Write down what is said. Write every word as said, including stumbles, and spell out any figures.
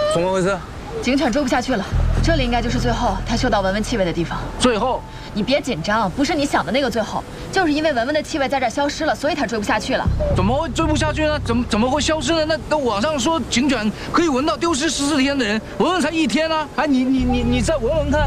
怎么回事？ 警犬追不下去了，这里应该就是最后他嗅到文文气味的地方。 最后， 你别紧张，不是你想的那个最后，就是因为文文的气味在这儿消失了，所以他追不下去了。 怎么会追不下去呢？怎么怎么会消失呢？那那网上说警犬可以闻到丢失十四天的人，文文才一天啊！哎，你你你你再闻闻看。